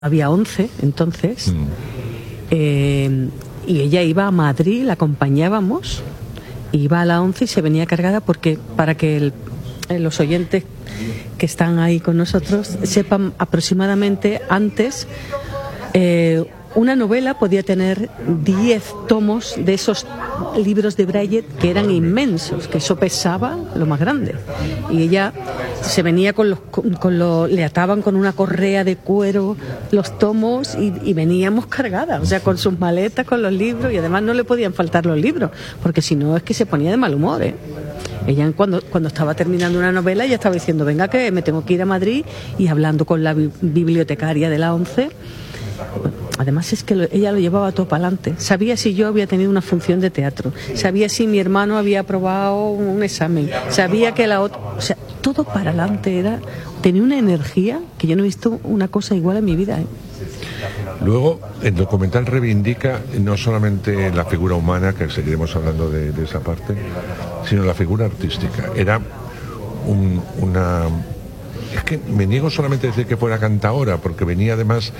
había 11 entonces, y ella iba a Madrid, la acompañábamos, iba a la 11 y se venía cargada porque para que los oyentes que están ahí con nosotros sepan aproximadamente antes, una novela podía tener 10 tomos de esos libros de Braille que eran inmensos, que eso pesaba lo más grande. Y ella se venía le ataban con una correa de cuero los tomos y veníamos cargadas, o sea, con sus maletas, con los libros, y además no le podían faltar los libros, porque si no es que se ponía de mal humor, ¿eh? Ella cuando estaba terminando una novela, ella estaba diciendo, venga que me tengo que ir a Madrid, y hablando con la bibliotecaria de la 11. Además es que ella lo llevaba todo para adelante. Sabía si yo había tenido una función de teatro, sabía si mi hermano había aprobado un examen, sabía que la otra, o sea, todo para adelante. Tenía una energía que yo no he visto una cosa igual en mi vida, ¿eh? Luego, el documental reivindica no solamente la figura humana, que seguiremos hablando de esa parte, sino la figura artística. Era una... Es que me niego solamente a decir que fuera cantaora, porque venía además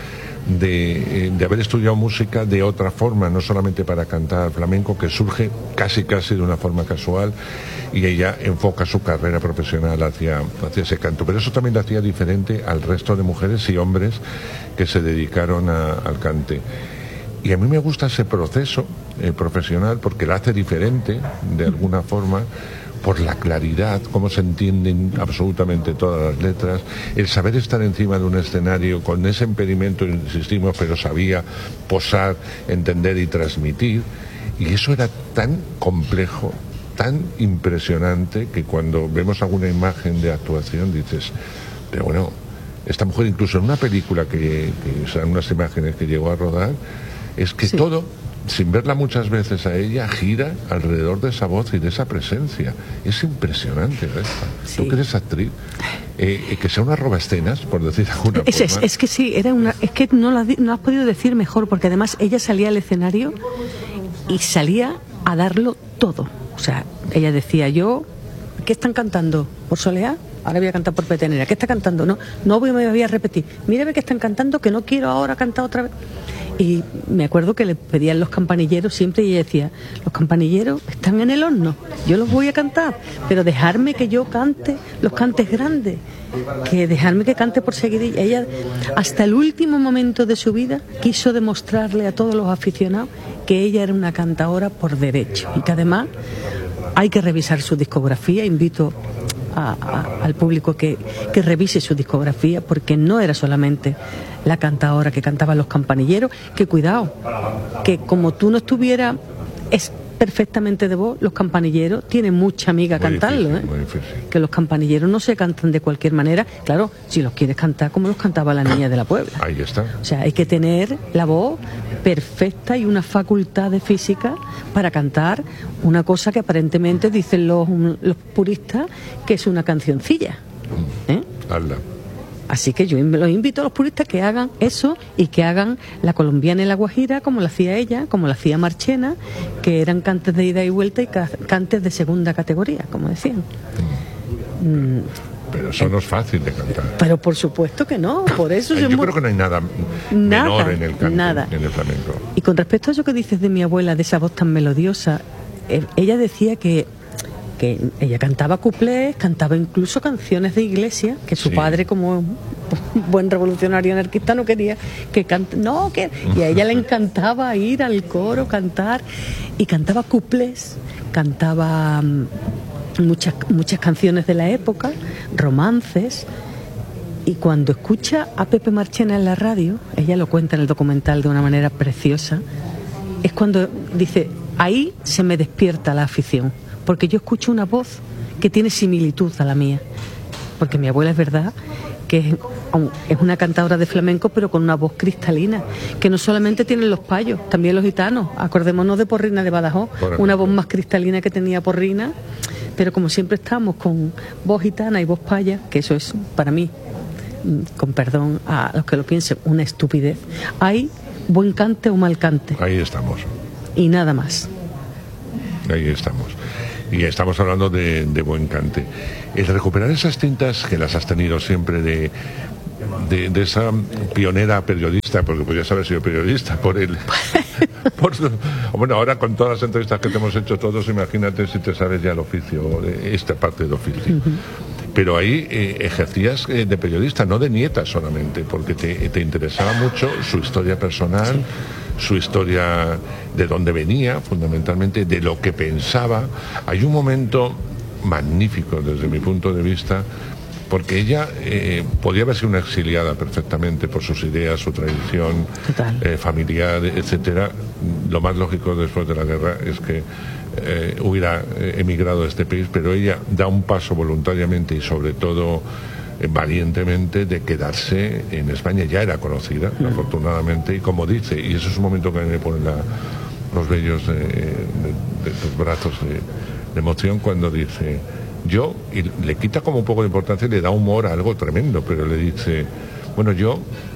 de haber estudiado música de otra forma, no solamente para cantar flamenco, que surge casi de una forma casual, y ella enfoca su carrera profesional hacia ese canto. Pero eso también la hacía diferente al resto de mujeres y hombres que se dedicaron al cante. Y a mí me gusta ese proceso profesional porque la hace diferente, de alguna forma, por la claridad, cómo se entienden absolutamente todas las letras, el saber estar encima de un escenario con ese impedimento, insistimos, pero sabía posar, entender y transmitir, y eso era tan complejo, tan impresionante, que cuando vemos alguna imagen de actuación dices, pero bueno, esta mujer incluso en una película que son unas imágenes que llegó a rodar, es que sí, todo, sin verla muchas veces a ella, gira alrededor de esa voz y de esa presencia. Es impresionante, ¿verdad? Sí. Tú que eres actriz, que sea una robaescenas, por decir alguna forma. Es que sí, es que no has podido decir mejor, porque además ella salía al escenario y salía a darlo todo. O sea, ella decía, ¿qué están cantando? ¿Por Soleá? Ahora voy a cantar por Petenera. ¿Qué está cantando? No me voy a repetir. Mírame que están cantando, que no quiero ahora cantar otra vez. Y me acuerdo que le pedían los campanilleros siempre, y ella decía, los campanilleros están en el horno, yo los voy a cantar, pero dejarme que yo cante los cantes grandes, que dejarme que cante por seguidilla. Ella, hasta el último momento de su vida, quiso demostrarle a todos los aficionados que ella era una cantadora por derecho, y que además hay que revisar su discografía. Invito al público que revise su discografía, porque no era solamente la cantadora que cantaba los campanilleros, que cuidado, que como tú no estuvieras, es perfectamente de voz, los campanilleros tienen mucha amiga cantarlo, muy difícil. Que los campanilleros no se cantan de cualquier manera, claro, si los quieres cantar como los cantaba la Niña de la Puebla. Ahí está. O sea, hay que tener la voz perfecta y una facultad de física para cantar una cosa que aparentemente dicen los puristas que es una cancioncilla. Hazla. Así que yo los invito a los puristas que hagan eso, y que hagan la colombiana y la guajira como la hacía ella, como la hacía Marchena, que eran cantes de ida y vuelta y cantes de segunda categoría, como decían. Pero eso no es fácil de cantar. Pero por supuesto que no, por eso yo creo que no hay nada menor en el cante, en el flamenco. Y con respecto a eso que dices de mi abuela, de esa voz tan melodiosa, ella decía que ella cantaba cuplés, cantaba incluso canciones de iglesia, que su padre, como un buen revolucionario anarquista, no quería que cante, y a ella le encantaba ir al coro, cantar, y cantaba cuplés, cantaba muchas canciones de la época, romances. Y cuando escucha a Pepe Marchena en la radio, ella lo cuenta en el documental de una manera preciosa, es cuando dice, ahí se me despierta la afición, porque yo escucho una voz que tiene similitud a la mía, porque mi abuela es verdad que es una cantadora de flamenco, pero con una voz cristalina, que no solamente tienen los payos, también los gitanos. Acordémonos de Porrina de Badajoz, una voz más cristalina que tenía Porrina, pero como siempre estamos con voz gitana y voz paya, que eso es para mí, con perdón a los que lo piensen, una estupidez. Hay buen cante o mal cante. Ahí estamos. Y nada más. Ahí estamos. Y estamos hablando de buen cante. El recuperar esas tintas, que las has tenido siempre, de de esa pionera periodista, porque podrías haber sido periodista por él. Bueno, ahora con todas las entrevistas que te hemos hecho todos, imagínate si te sabes ya el oficio, esta parte de oficio. Pero ahí ejercías de periodista, no de nieta solamente, porque te interesaba mucho su historia personal, su historia de dónde venía, fundamentalmente, de lo que pensaba. Hay un momento magnífico desde mi punto de vista, porque ella podía haber sido una exiliada perfectamente por sus ideas, su tradición familiar, etcétera. Lo más lógico después de la guerra es que hubiera emigrado a este país, pero ella da un paso voluntariamente y sobre todo valientemente de quedarse en España. Ya era conocida, afortunadamente, y como dice, y eso es un momento que a mí me ponen los vellos de los brazos de emoción cuando dice yo, y le quita como un poco de importancia y le da humor a algo tremendo, pero le dice, bueno, yo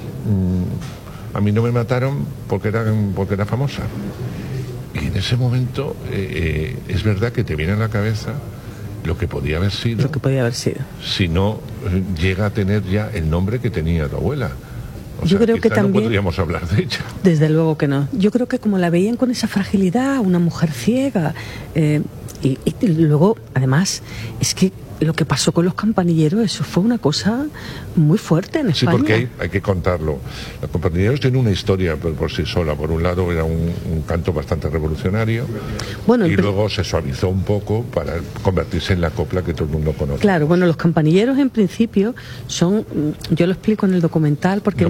a mí no me mataron porque era famosa. Y en ese momento es verdad que te viene a la cabeza lo que podía haber sido. Lo que podía haber sido. Si no llega a tener ya el nombre que tenía tu abuela. Yo creo que también no podríamos hablar de ella. Desde luego que no. Yo creo que como la veían con esa fragilidad, una mujer ciega, y luego, además, es que lo que pasó con los campanilleros, eso fue una cosa muy fuerte en España. Sí, porque hay que contarlo. Los campanilleros tienen una historia por sí sola. Por un lado era un canto bastante revolucionario, bueno, y luego se suavizó un poco para convertirse en la copla que todo el mundo conoce. Claro, bueno, los campanilleros en principio son, yo lo explico en el documental porque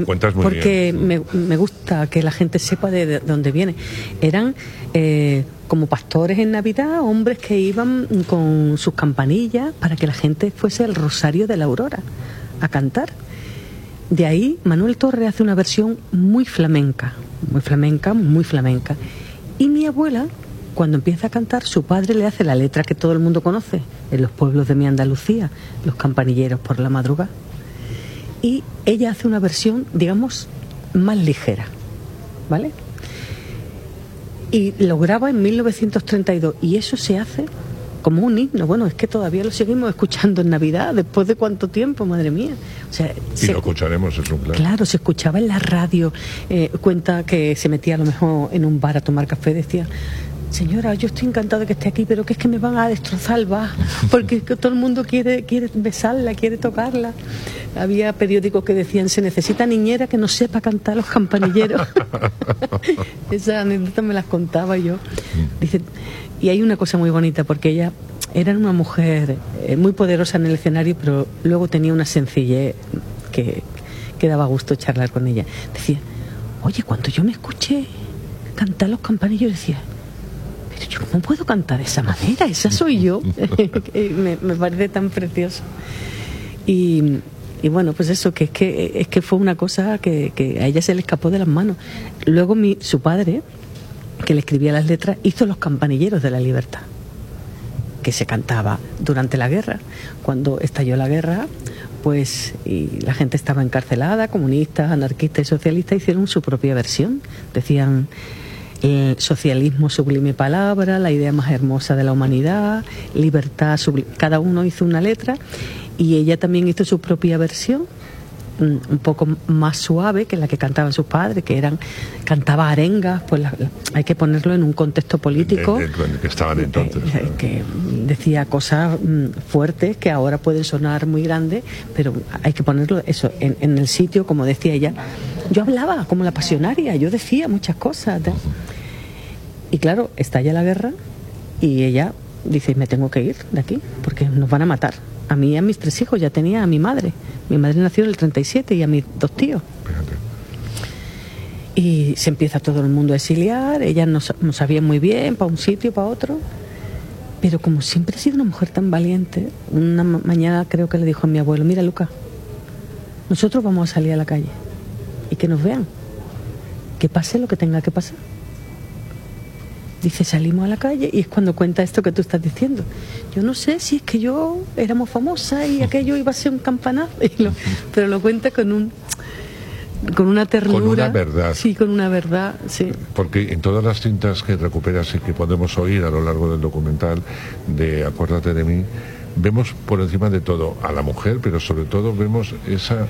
me gusta que la gente sepa de dónde viene. Eran como pastores en Navidad, hombres que iban con sus campanillas para que la gente fuese al Rosario de la Aurora a cantar. De ahí Manuel Torre hace una versión muy flamenca. Y mi abuela, cuando empieza a cantar, su padre le hace la letra que todo el mundo conoce en los pueblos de mi Andalucía, los campanilleros por la madrugada. Y ella hace una versión, digamos, más ligera, ¿vale? Y lo graba en 1932 y eso se hace como un himno. Bueno, es que todavía lo seguimos escuchando en Navidad, después de cuánto tiempo, madre mía. O sea, y lo escucharemos, es un claro. Claro, se escuchaba en la radio. Cuenta que se metía a lo mejor en un bar a tomar café, decía: señora, yo estoy encantada de que esté aquí, pero que es que me van a destrozar el bar, porque todo el mundo quiere besarla, quiere tocarla. Había periódicos que decían: se necesita niñera que no sepa cantar los campanilleros. Esas anécdotas me las contaba yo. Dice, y hay una cosa muy bonita, porque ella era una mujer muy poderosa en el escenario, pero luego tenía una sencillez que daba gusto charlar con ella. Decía: oye, cuando yo me escuché cantar los campanilleros, decía: pero yo cómo puedo cantar de esa manera, esa soy yo. me parece tan precioso. Y bueno, pues eso, que es que fue una cosa que a ella se le escapó de las manos. Luego su padre, que le escribía las letras, hizo los campanilleros de la libertad, que se cantaba durante la guerra. Cuando estalló la guerra, pues, y la gente estaba encarcelada, comunistas, anarquistas y socialistas, hicieron su propia versión. Decían: el socialismo, sublime palabra, la idea más hermosa de la humanidad, libertad sublime. Cada uno hizo una letra y ella también hizo su propia versión, un poco más suave que la que cantaban sus padres, cantaba arengas, pues hay que ponerlo en un contexto político. En que estaban entonces. Que decía cosas fuertes que ahora pueden sonar muy grandes, pero hay que ponerlo eso en el sitio, como decía ella. Yo hablaba como la pasionaria, yo decía muchas cosas. Y claro, estalla la guerra y ella dice: me tengo que ir de aquí porque nos van a matar. A mí y a mis 3 hijos, ya tenía a mi madre. Mi madre nació en el 37 y a mis 2 tíos. Fíjate. Y se empieza todo el mundo a exiliar, ella no sabía muy bien, para un sitio, para otro. Pero como siempre ha sido una mujer tan valiente, una mañana creo que le dijo a mi abuelo: mira, Luca, nosotros vamos a salir a la calle y que nos vean, que pase lo que tenga que pasar. Dice: salimos a la calle, y es cuando cuenta esto que tú estás diciendo. Yo no sé si es que yo éramos famosas y aquello iba a ser un campanazo, pero lo cuenta con una ternura. Con una verdad. Sí, con una verdad, sí. Porque en todas las cintas que recuperas y que podemos oír a lo largo del documental de Acuérdate de mí, vemos por encima de todo a la mujer, pero sobre todo vemos esa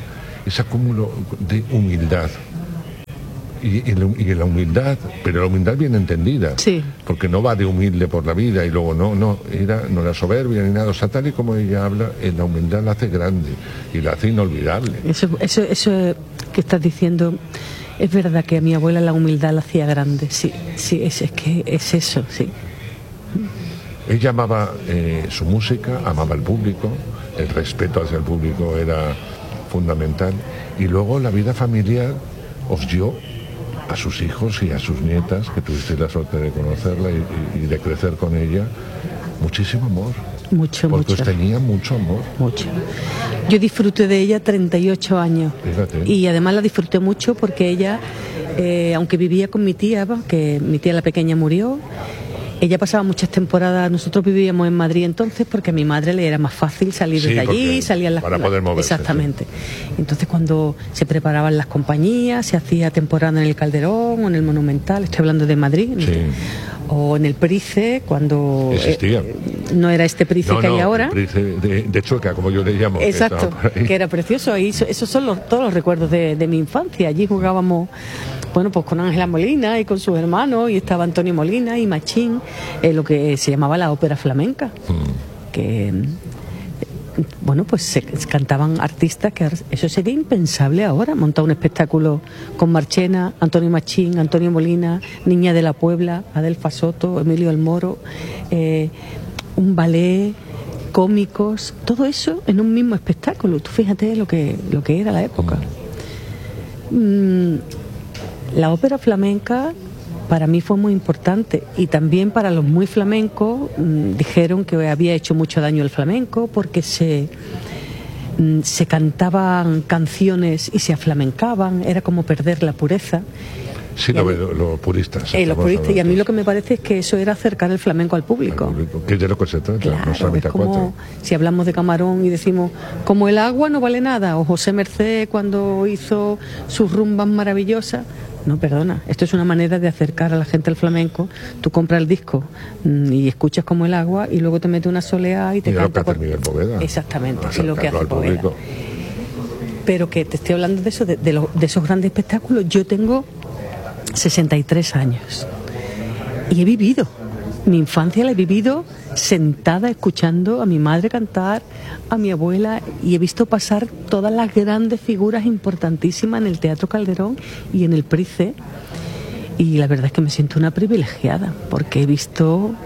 ese acúmulo de humildad. Y la humildad, pero la humildad bien entendida, sí. Porque no va de humilde por la vida y luego no era soberbia ni nada, o sea, tal y como ella habla, la humildad la hace grande y la hace inolvidable. Eso que estás diciendo, es verdad que a mi abuela la humildad la hacía grande, sí, es que es eso, sí. Ella amaba su música, amaba al público, el respeto hacia el público era fundamental, y luego la vida familiar os dio a sus hijos y a sus nietas, que tuvisteis la suerte de conocerla y de crecer con ella, muchísimo amor. Porque os tenía mucho amor. Mucho. Yo disfruté de ella 38 años. Fíjate. Y además la disfruté mucho porque ella, aunque vivía con mi tía, que mi tía la pequeña murió, ella pasaba muchas temporadas. Nosotros vivíamos en Madrid entonces porque a mi madre le era más fácil salir desde allí, salían las para poder moverse. Exactamente. Sí. Entonces cuando se preparaban las compañías, se hacía temporada en el Calderón o en el Monumental, estoy hablando de Madrid, sí. O en el Price, cuando existía. No era este Price que hay ahora. El Price de Chueca, como yo le llamo. Exacto, que era precioso. Ahí, esos son todos los recuerdos de mi infancia. Allí jugábamos, bueno, pues con Ángela Molina y con sus hermanos, y estaba Antonio Molina y Machín, lo que se llamaba la ópera flamenca, que, bueno, pues se cantaban artistas que eso sería impensable ahora, montar un espectáculo con Marchena, Antonio Machín, Antonio Molina, Niña de la Puebla, Adelfa Soto, Emilio El Moro, un ballet, cómicos, todo eso en un mismo espectáculo. Tú fíjate lo que era la época. La ópera flamenca para mí fue muy importante, y también para los muy flamencos dijeron que había hecho mucho daño el flamenco porque se cantaban canciones y se aflamencaban, era como perder la pureza. Sí, los puristas. Los puristas, y a mí lo que me parece es que eso era acercar el flamenco al público. Que es de lo que se trata. Claro, no es como si hablamos de Camarón y decimos, como el agua no vale nada, o José Mercé cuando hizo sus rumbas maravillosas. No, perdona, esto es una manera de acercar a la gente al flamenco. Tú compras el disco y escuchas como el agua, y luego te metes una soleá y te canta. Lo que hace Miguel Poveda. Exactamente, es lo que hace Poveda. Pero que te estoy hablando de eso, de esos grandes espectáculos. Yo tengo 63 años y he vivido, mi infancia la he vivido sentada escuchando a mi madre cantar, a mi abuela, y he visto pasar todas las grandes figuras importantísimas en el Teatro Calderón y en el Price, y la verdad es que me siento una privilegiada porque he visto,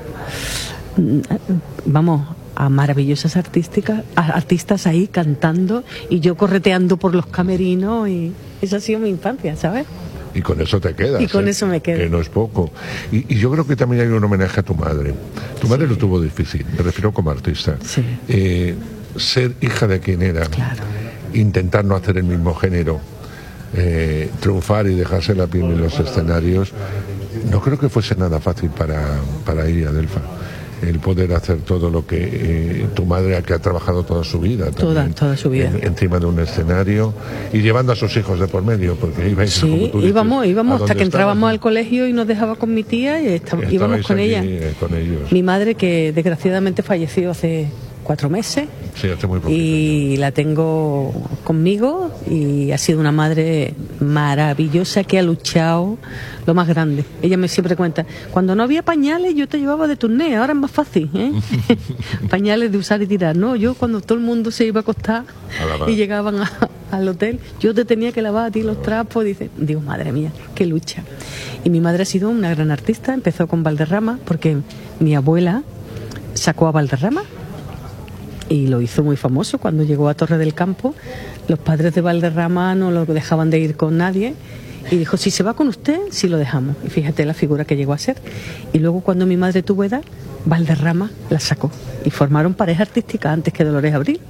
vamos, a maravillosas artistas ahí cantando y yo correteando por los camerinos, y esa ha sido mi infancia, ¿sabes? Y con eso te quedas. Y con eso me quedo. Que no es poco. Y yo creo que también hay un homenaje a tu madre. Tu madre lo tuvo difícil, me refiero como artista. Sí. Ser hija de quien era, claro. Intentar no hacer el mismo género, triunfar y dejarse la piel en los escenarios, no creo que fuese nada fácil para ella, Adelfa. El poder hacer todo lo que tu madre, que ha trabajado toda su vida también, toda su vida encima de un escenario y llevando a sus hijos de por medio, porque ibais, como tú dices, íbamos hasta que entrábamos al colegio y nos dejaba con mi tía y íbamos con ella, con ellos. Mi madre, que desgraciadamente falleció hace 4 meses, sí, hace muy poquito, y la tengo conmigo, y ha sido una madre maravillosa que ha luchado lo más grande. Ella me siempre cuenta, cuando no había pañales yo te llevaba de turné, ahora es más fácil, pañales de usar y tirar. No, yo cuando todo el mundo se iba a acostar y llegaban al hotel, yo te tenía que lavar a ti los trapos. Digo, madre mía, qué lucha. Y mi madre ha sido una gran artista. Empezó con Valderrama porque mi abuela sacó a Valderrama y lo hizo muy famoso. Cuando llegó a Torre del Campo, los padres de Valderrama no lo dejaban de ir con nadie, y dijo, si se va con usted, sí lo dejamos. Y fíjate la figura que llegó a ser. Y luego, cuando mi madre tuvo edad, Valderrama la sacó y formaron pareja artística antes que Dolores Abril.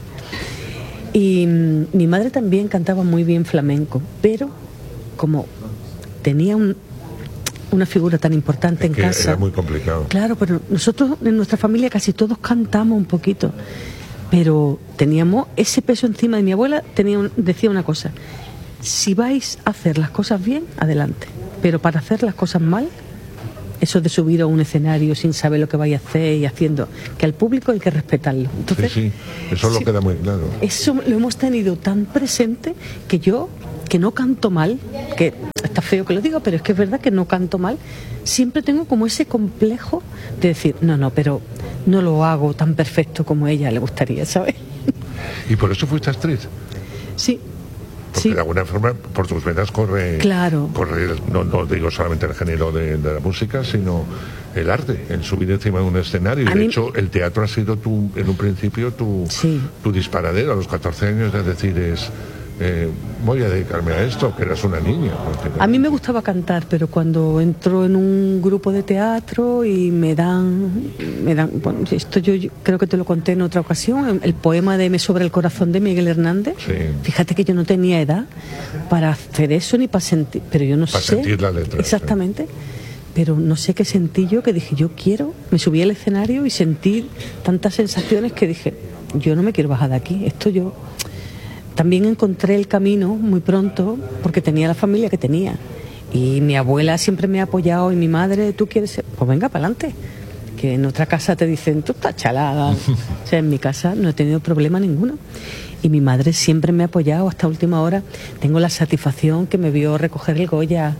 Y mi madre también cantaba muy bien flamenco, pero como tenía una figura tan importante en casa, era muy complicado. Claro, pero nosotros en nuestra familia casi todos cantamos un poquito, pero teníamos ese peso encima. De mi abuela decía una cosa: si vais a hacer las cosas bien, adelante, pero para hacer las cosas mal, eso de subir a un escenario sin saber lo que vaya a hacer y haciendo, que al público hay que respetarlo. Entonces, sí, eso lo queda muy claro. Eso lo hemos tenido tan presente que yo, que no canto mal, que está feo que lo diga, pero es que es verdad que no canto mal, siempre tengo como ese complejo de decir, no, pero no lo hago tan perfecto como a ella le gustaría, ¿sabes? ¿Y por eso fuiste actriz? Sí. Porque sí. de alguna forma por tus venas corre, claro. No digo solamente el género de la música, sino el arte, el subir encima de un escenario. Y de hecho el teatro ha sido en un principio tu disparadero. A los 14 años, es decir, voy a dedicarme a esto, que eras una niña. A mí me gustaba cantar, pero cuando entro en un grupo de teatro y me dan bueno, esto yo creo que te lo conté en otra ocasión, el poema de Me sobra el corazón de Miguel Hernández. Sí. Fíjate que yo no tenía edad para hacer eso ni para sentir, pero yo no sé. Para sentir la letra. Exactamente. Sí. Pero no sé qué sentí yo, que dije, yo quiero, me subí al escenario y sentí tantas sensaciones que dije, yo no me quiero bajar de aquí, esto yo... También encontré el camino muy pronto porque tenía la familia que tenía y mi abuela siempre me ha apoyado y mi madre, ¿tú quieres ser? Pues venga, para adelante, que en otra casa te dicen, tú estás chalada. O sea, en mi casa no he tenido problema ninguno y mi madre siempre me ha apoyado hasta última hora. Tengo la satisfacción que me vio recoger el Goya,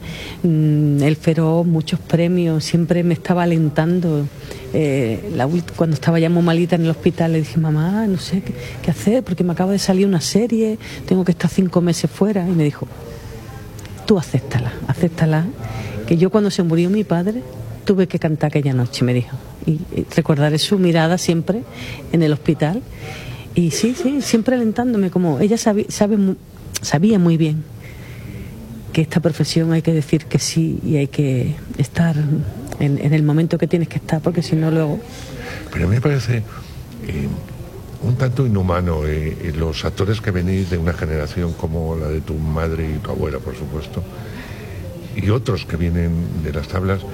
el Feroz, muchos premios, siempre me estaba alentando. Cuando estaba ya muy malita en el hospital le dije, mamá, no sé qué hacer porque me acaba de salir una serie, tengo que estar 5 meses fuera. Y me dijo, tú acéptala, que yo cuando se murió mi padre tuve que cantar aquella noche, me dijo, y recordaré su mirada siempre en el hospital. Y sí, siempre alentándome, como ella sabía muy bien que esta profesión hay que decir que sí y hay que estar en el momento que tienes que estar, porque si no luego... Pero a mí me parece un tanto inhumano los actores que venís de una generación como la de tu madre y tu abuela, por supuesto, y otros que vienen de las tablas,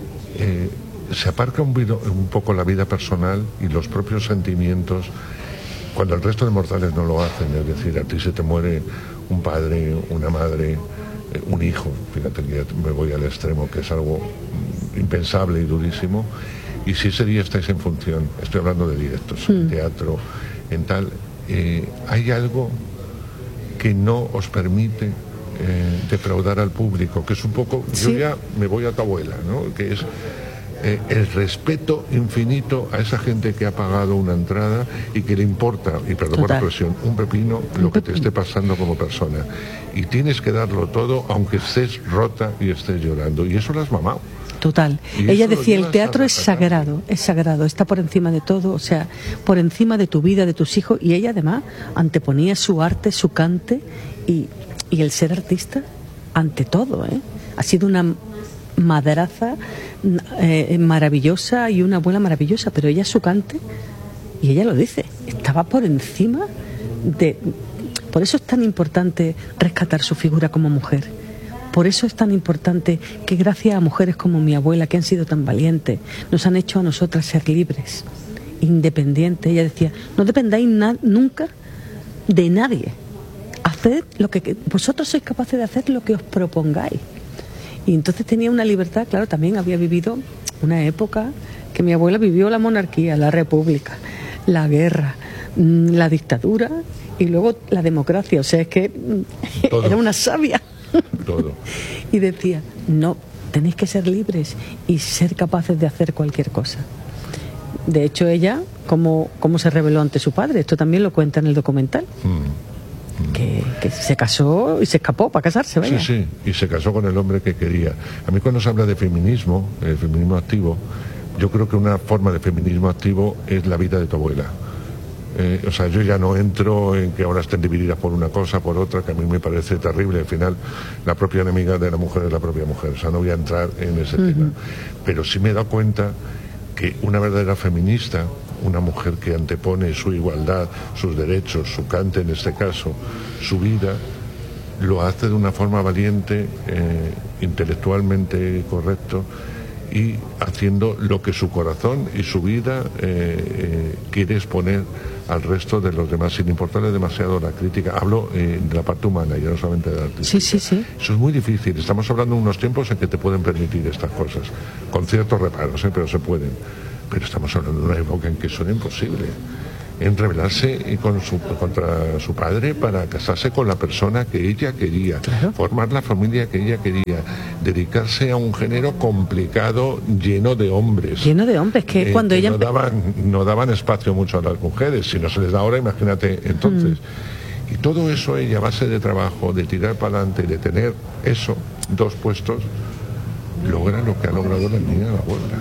se aparca un poco la vida personal y los propios sentimientos cuando el resto de mortales no lo hacen. Es decir, a ti se te muere un padre, una madre, un hijo, fíjate que ya me voy al extremo, que es algo impensable y durísimo, y si ese día estáis en función, estoy hablando de directos, en teatro, en tal, hay algo que no os permite defraudar al público, que es un poco, yo ya me voy a tu abuela, ¿no? Que es el respeto infinito a esa gente que ha pagado una entrada y que le importa, y perdón por la expresión, un pepino lo que te esté pasando como persona, y tienes que darlo todo aunque estés rota y estés llorando, y eso lo has mamado. Total. Ella decía, el teatro es sagrado, está por encima de todo, o sea, por encima de tu vida, de tus hijos, y ella además anteponía su arte, su cante y el ser artista ante todo, ¿eh? Ha sido una madraza maravillosa y una abuela maravillosa, pero ella su cante, y ella lo dice, estaba por encima de... Por eso es tan importante rescatar su figura como mujer. Por eso es tan importante que gracias a mujeres como mi abuela, que han sido tan valientes, nos han hecho a nosotras ser libres, independientes. Ella decía, no dependáis nunca de nadie. Haced lo que... Vosotros sois capaces de hacer lo que os propongáis. Y entonces tenía una libertad, claro, también había vivido una época que mi abuela vivió la monarquía, la república, la guerra, la dictadura y luego la democracia. O sea, es que era una sabia. Todo. Y decía, no, tenéis que ser libres y ser capaces de hacer cualquier cosa. De hecho, ella, cómo se rebeló ante su padre, esto también lo cuenta en el documental. Que se casó y se escapó para casarse, ¿verdad? Sí, y se casó con el hombre que quería. A mí cuando se habla de feminismo, el feminismo activo, yo creo que una forma de feminismo activo es la vida de tu abuela. O sea, yo ya no entro en que ahora estén divididas por una cosa, por otra, que a mí me parece terrible. Al final, la propia enemiga de la mujer es la propia mujer. O sea, no voy a entrar en ese tema. Pero sí me he dado cuenta que una verdadera feminista, una mujer que antepone su igualdad, sus derechos, su cante en este caso, su vida, lo hace de una forma valiente, intelectualmente correcto, y haciendo lo que su corazón y su vida quiere exponer al resto de los demás, sin importarle demasiado la crítica. Hablo de la parte humana, ya no solamente de la artística. Sí. Eso es muy difícil. Estamos hablando de unos tiempos en que te pueden permitir estas cosas, con ciertos reparos, pero se pueden. Pero estamos hablando de una época en que eso era imposible. En rebelarse contra su padre para casarse con la persona que ella quería, claro, formar la familia que ella quería, dedicarse a un género complicado, lleno de hombres. Que cuando ella... No daban espacio mucho a las mujeres, si no se les da ahora, imagínate entonces. Y todo eso ella, a base de trabajo, de tirar para adelante, de tener eso, 2 puestos, logra lo que ha logrado la niña de la abuela.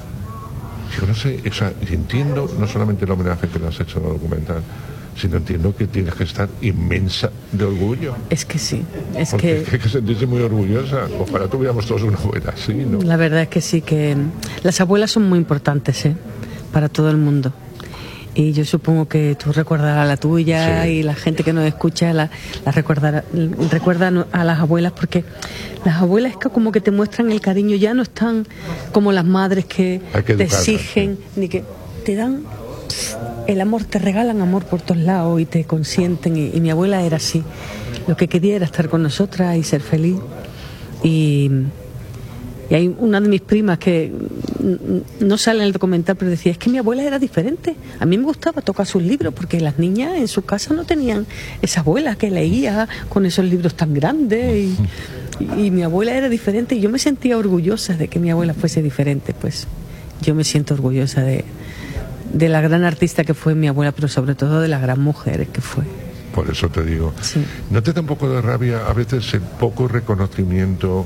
Yo no sé, o sea, entiendo no solamente el homenaje que le has hecho en el documental, sino entiendo que tienes que estar inmensa de orgullo. Es que sí, Porque hay que sentirse muy orgullosa. Ojalá tuviéramos todos una abuela así, ¿no? La verdad es que sí, que las abuelas son muy importantes, para todo el mundo. Y yo supongo que tú recordarás la tuya, sí, y la gente que nos escucha la recuerda a las abuelas, porque las abuelas es que como que te muestran el cariño, ya no están como las madres que te exigen, sí, ni que te dan el amor, te regalan amor por todos lados y te consienten, y mi abuela era así, lo que quería era estar con nosotras y ser feliz. Y hay una de mis primas que no sale en el documental, pero decía, es que mi abuela era diferente. A mí me gustaba tocar sus libros, porque las niñas en su casa no tenían esa abuela que leía con esos libros tan grandes. Y mi abuela era diferente, y yo me sentía orgullosa de que mi abuela fuese diferente. Pues yo me siento orgullosa de la gran artista que fue mi abuela, pero sobre todo de la gran mujer que fue. Por eso te digo, sí, ¿no te da un poco de rabia a veces el poco reconocimiento,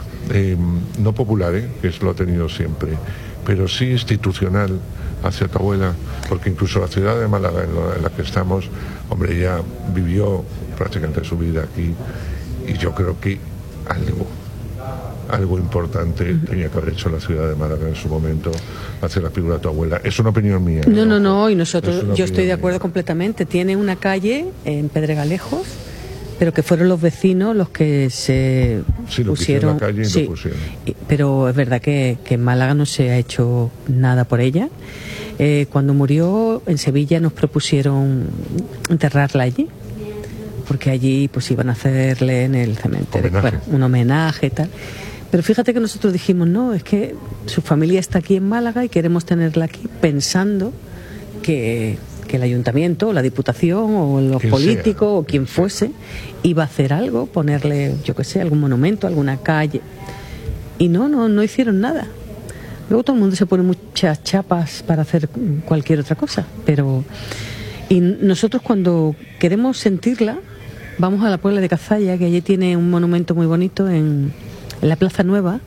no popular, que eso lo ha tenido siempre, pero sí institucional hacia tu abuela? Porque incluso la ciudad de Málaga en la que estamos, hombre, ella vivió prácticamente su vida aquí, y yo creo que algo importante tenía que haber hecho la ciudad de Málaga en su momento hacia la figura de tu abuela. Es una opinión mía. No, y nosotros, yo estoy de acuerdo completamente. Tiene una calle en Pedregalejos, pero que fueron los vecinos los que se pusieron. La calle y lo pusieron. Pero es verdad que en Málaga no se ha hecho nada por ella. Cuando murió en Sevilla nos propusieron enterrarla allí, porque allí pues iban a hacerle en el cementerio un homenaje y tal. Pero fíjate que nosotros dijimos, no, es que su familia está aquí en Málaga y queremos tenerla aquí, pensando que el ayuntamiento, o la diputación, o los políticos, o quien fuese, iba a hacer algo, ponerle, yo qué sé, algún monumento, alguna calle. Y no hicieron nada. Luego todo el mundo se pone muchas chapas para hacer cualquier otra cosa, y nosotros cuando queremos sentirla, vamos a la Puebla de Cazalla, que allí tiene un monumento muy bonito en la Plaza Nueva,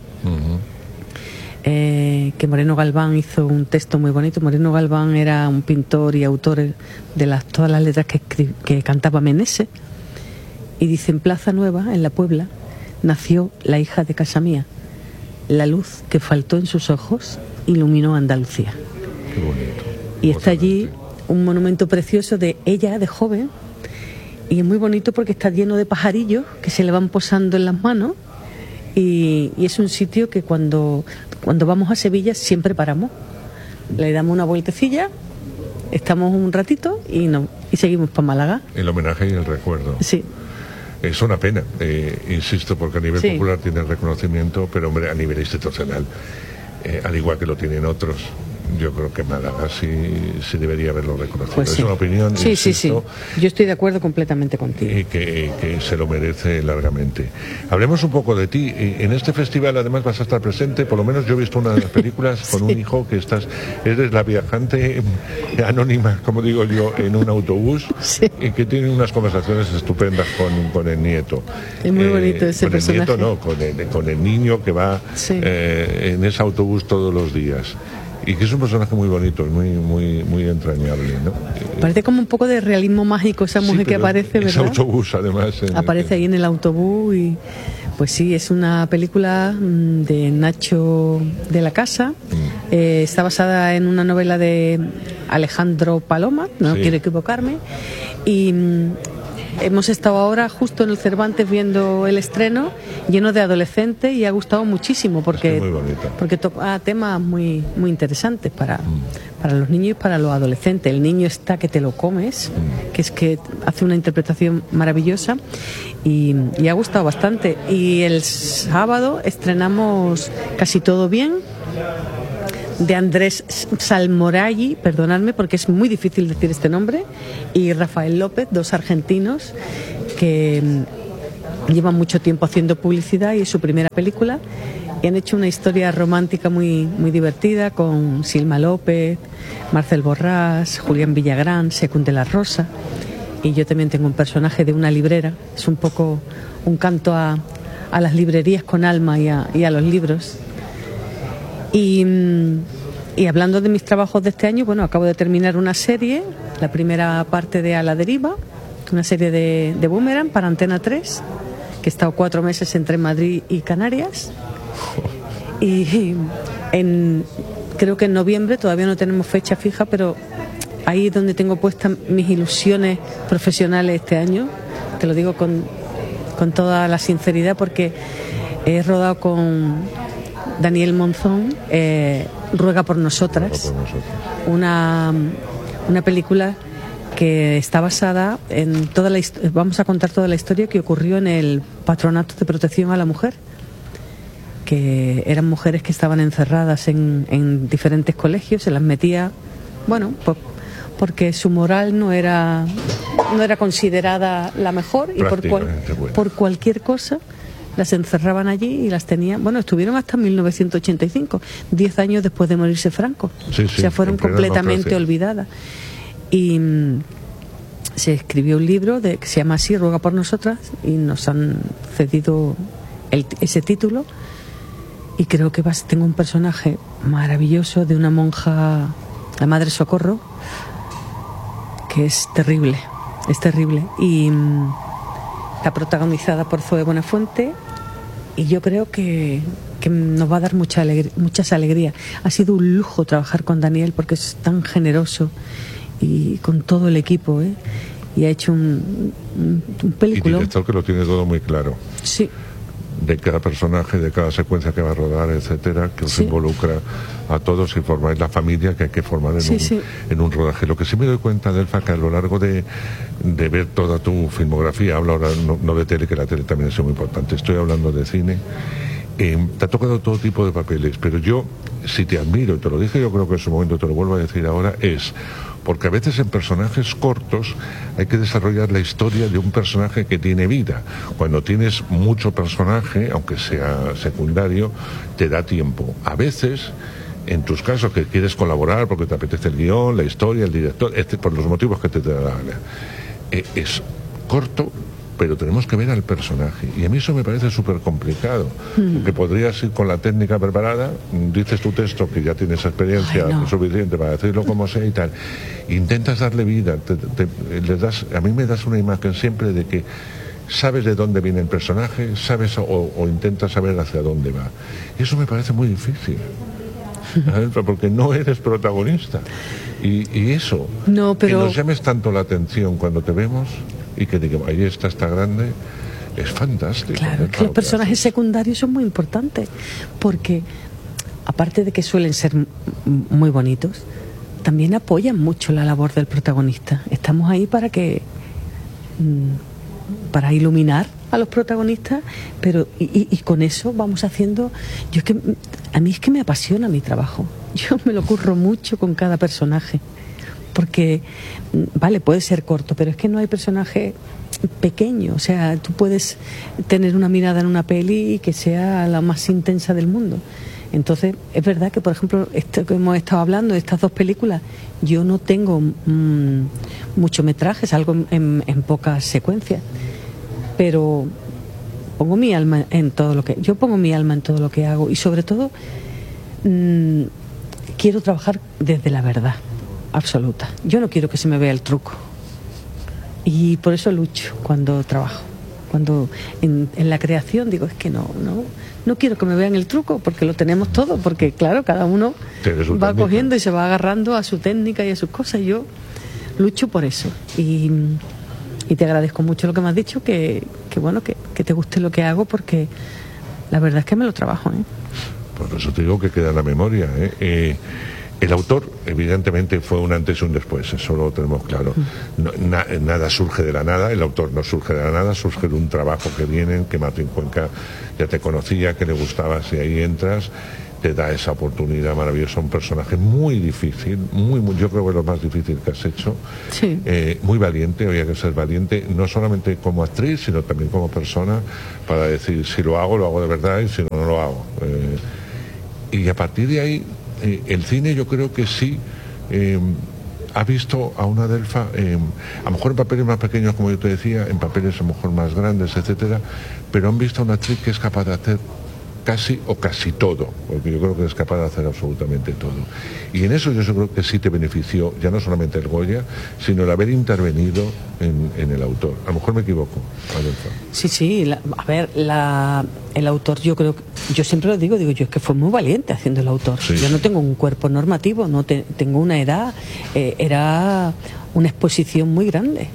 que Moreno Galván hizo un texto muy bonito. Moreno Galván era un pintor y autor de todas las letras que cantaba Meneses, y dice: en Plaza Nueva, en la Puebla, nació la hija de casa mía. La luz que faltó en sus ojos iluminó Andalucía. Qué bonito. Y está allí un monumento precioso de ella, de joven, y es muy bonito porque está lleno de pajarillos que se le van posando en las manos, y es un sitio que cuando vamos a Sevilla siempre paramos, le damos una vueltecilla, estamos un ratito y seguimos para Málaga. El homenaje y el recuerdo. Sí. Es una pena, insisto, porque a nivel popular tiene reconocimiento, pero hombre, a nivel institucional, al igual que lo tienen otros, yo creo que Málaga sí debería haberlo reconocido. Pues sí. Es una opinión, insisto, yo estoy de acuerdo completamente contigo. Y que se lo merece largamente. Hablemos un poco de ti. En este festival además vas a estar presente, por lo menos yo he visto una de las películas con un hijo que eres la viajante anónima, como digo yo, en un autobús, y que tiene unas conversaciones estupendas con el nieto. Es muy bonito ese personaje. Con el nieto no, con el niño que va en ese autobús todos los días. Y que es un personaje muy bonito y muy entrañable, ¿no? Parece como un poco de realismo mágico esa mujer que aparece, ¿verdad? Ese autobús, además. Aparece ahí en el autobús y... Pues sí, es una película de Nacho de la Casa. Está basada en una novela de Alejandro Paloma, no quiero equivocarme. Y hemos estado ahora justo en el Cervantes viendo el estreno, lleno de adolescentes, y ha gustado muchísimo porque toca temas muy muy interesantes para los niños y para los adolescentes. El niño está que te lo comes, que es que hace una interpretación maravillosa, y ha gustado bastante. Y el sábado estrenamos Casi todo bien, de Andrés Salmoraghi, perdonadme porque es muy difícil decir este nombre, y Rafael López, dos argentinos que llevan mucho tiempo haciendo publicidad y es su primera película, y han hecho una historia romántica muy, muy divertida con Silma López, Marcel Borrás, Julián Villagrán, Secund de la Rosa, y yo también tengo un personaje de una librera. Es un poco un canto a las librerías con alma y a los libros. Y hablando de mis trabajos de este año, bueno, acabo de terminar una serie, la primera parte de A la Deriva, una serie de Boomerang para Antena 3, que he estado 4 meses entre Madrid y Canarias. Y creo que en noviembre, todavía no tenemos fecha fija, pero ahí es donde tengo puestas mis ilusiones profesionales este año. Te lo digo con toda la sinceridad, porque he rodado con Daniel Monzón, Ruega por nosotras, una película que está basada en toda la vamos a contar toda la historia que ocurrió en el Patronato de Protección a la Mujer, que eran mujeres que estaban encerradas en diferentes colegios, se las metía, bueno, pues porque su moral no era considerada la mejor, y por cualquier cosa las encerraban allí y las tenían. Bueno, estuvieron hasta 1985, 10 años después de morirse Franco. Sí, o sea, fueron completamente olvidadas. Y se escribió un libro que se llama así, Ruega por nosotras, y nos han cedido ese título. Y creo que tengo un personaje maravilloso de una monja, la Madre Socorro, que es terrible. Y está protagonizada por Zoe Buenafuente, y yo creo que nos va a dar muchas alegrías. Ha sido un lujo trabajar con Daniel porque es tan generoso, y con todo el equipo, y ha hecho un película. Y director que lo tiene todo muy claro. Sí. De cada personaje, de cada secuencia que va a rodar, etcétera, que os involucra a todos y formáis la familia que hay que formar en un rodaje. Lo que sí me doy cuenta, Delfa, que a lo largo de ver toda tu filmografía, hablo ahora no de tele, que la tele también es muy importante, estoy hablando de cine, te ha tocado todo tipo de papeles, pero yo, si te admiro, y te lo dije yo creo que en su momento, te lo vuelvo a decir ahora, es porque a veces en personajes cortos hay que desarrollar la historia de un personaje que tiene vida. Cuando tienes mucho personaje, aunque sea secundario, te da tiempo. A veces, en tus casos que quieres colaborar porque te apetece el guión, la historia, el director, por los motivos que te da la gana, es corto, pero tenemos que ver al personaje, y a mí eso me parece súper complicado, porque podrías ir con la técnica preparada, dices tu texto que ya tienes experiencia suficiente para decirlo como sea y tal, intentas darle vida, a mí me das una imagen siempre de que sabes de dónde viene el personaje, sabes o intentas saber hacia dónde va, y eso me parece muy difícil, porque no eres protagonista, y eso, que nos llames tanto la atención cuando te vemos y que diga, ahí está grande, es fantástico. Claro, que los personajes secundarios son muy importantes, porque aparte de que suelen ser muy bonitos, también apoyan mucho la labor del protagonista. Estamos ahí para iluminar a los protagonistas, pero y con eso vamos haciendo. A mí es que me apasiona mi trabajo. Yo me lo curro mucho con cada personaje. Porque, vale, puede ser corto, pero es que no hay personaje pequeño. O sea, tú puedes tener una mirada en una peli y que sea la más intensa del mundo. Entonces, es verdad que, por ejemplo, esto que hemos estado hablando, de estas 2 películas, yo no tengo mucho metraje, salgo en pocas secuencias. Pero pongo mi alma en todo lo que... Yo pongo mi alma en todo lo que hago, y sobre todo quiero trabajar desde la verdad absoluta. Yo no quiero que se me vea el truco, y por eso lucho cuando trabajo, cuando en la creación digo, es que no quiero que me vean el truco, porque lo tenemos todo, porque claro, cada uno va cogiendo y se va agarrando a su técnica y a sus cosas. Yo lucho por eso, y Y te agradezco mucho lo que me has dicho, que bueno, que te guste lo que hago, porque la verdad es que me lo trabajo, ¿eh? Por eso te digo que queda en la memoria, ¿eh? El autor, evidentemente, fue un antes y un después, eso lo tenemos claro. Nada surge de la nada, el autor no surge de la nada, surge de un trabajo que viene, que Martín Cuenca ya te conocía, que le gustaba, si ahí entras, te da esa oportunidad maravillosa, un personaje muy difícil, yo creo que es lo más difícil que has hecho, sí. Muy valiente, había que ser valiente, no solamente como actriz, sino también como persona, para decir, si lo hago de verdad, y si no, no lo hago. Y a partir de ahí, el cine yo creo que sí ha visto a una Adelfa, a lo mejor en papeles más pequeños, como yo te decía, en papeles a lo mejor más grandes, etcétera, pero han visto a una actriz que es capaz de hacer casi todo, porque yo creo que es capaz de hacer absolutamente todo. Y en eso yo creo que sí te benefició, ya no solamente el Goya, sino el haber intervenido en el autor. A lo mejor me equivoco, Adelfa. Sí, el autor, yo creo, yo siempre lo digo, yo es que fue muy valiente haciendo el autor. Sí. Yo no tengo un cuerpo normativo, no tengo una edad, era una exposición muy grande.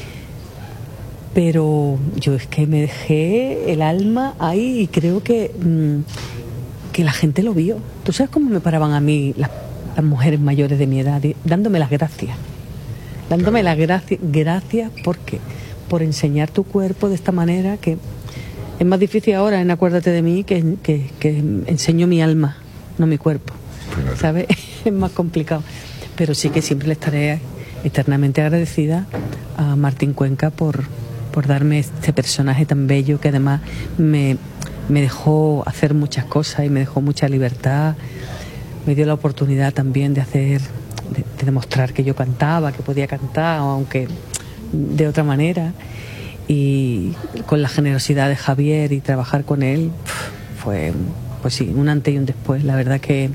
Pero yo es que me dejé el alma ahí y creo que la gente lo vio. ¿Tú sabes cómo me paraban a mí las mujeres mayores de mi edad? Dándome las gracias. Dándome las gracias porque por enseñar tu cuerpo de esta manera, que es más difícil ahora en Acuérdate de mí, que enseño mi alma, no mi cuerpo. ¿Sabes? Es más complicado. Pero sí que siempre le estaré eternamente agradecida a Martín Cuenca por darme este personaje tan bello, que además me dejó hacer muchas cosas y me dejó mucha libertad. Me dio la oportunidad también de demostrar que yo cantaba, que podía cantar, aunque de otra manera. Y con la generosidad de Javier y trabajar con él fue, pues sí, un antes y un después. La verdad que...